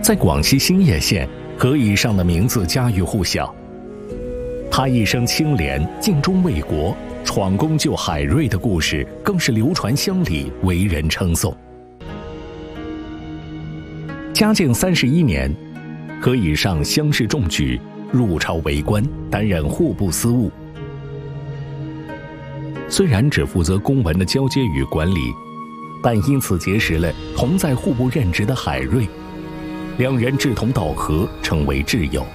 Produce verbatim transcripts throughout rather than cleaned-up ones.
在广西兴业县，何以上的名字家喻户晓。他一生清廉，尽忠卫国，闯功救海瑞的故事更是流传乡里，为人称颂。嘉靖三十一年，何以上乡试中举，入朝为官，担任户部司务。虽然只负责公文的交接与管理，但因此结识了同在户部任职的海瑞，两人志同道合，成为挚友。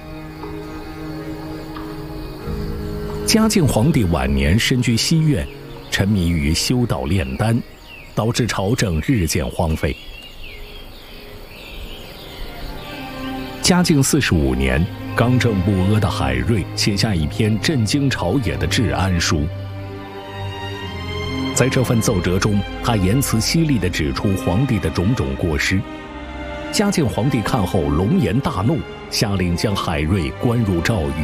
嘉靖皇帝晚年身居西苑，沉迷于修道炼丹，导致朝政日渐荒废。嘉靖四十五年，刚正不阿的海瑞写下一篇震惊朝野的治安书。在这份奏折中，他言辞犀利地指出皇帝的种种过失。嘉靖皇帝看后龙颜大怒，下令将海瑞关入诏狱。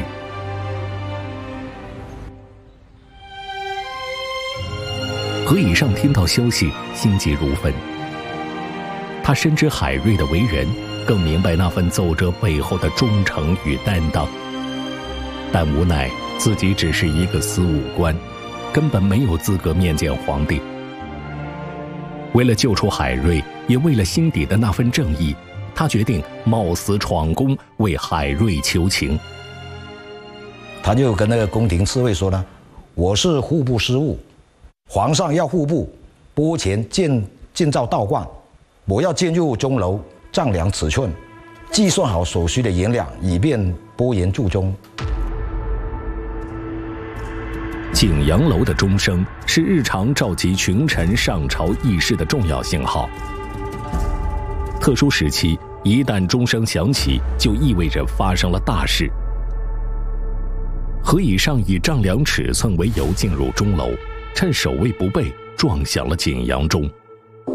何以上听到消息，心急如焚。他深知海瑞的为人，更明白那份奏折背后的忠诚与担当，但无奈自己只是一个司务官，根本没有资格面见皇帝。为了救出海瑞，也为了心底的那份正义，他决定冒死闯宫，为海瑞求情。 他就跟那个宫廷侍卫说呢：“我是户部司务，皇上要户部拨钱建建造道观，我要进入钟楼丈量尺寸，计算好所需的银两，以便拨言铸钟。” 景阳楼的钟声是日常召集群臣上朝议事的重要信号。特殊时期，一旦钟声响起，就意味着发生了大事。何以上以丈量尺寸为由进入钟楼，趁守卫不备，撞响了景阳钟。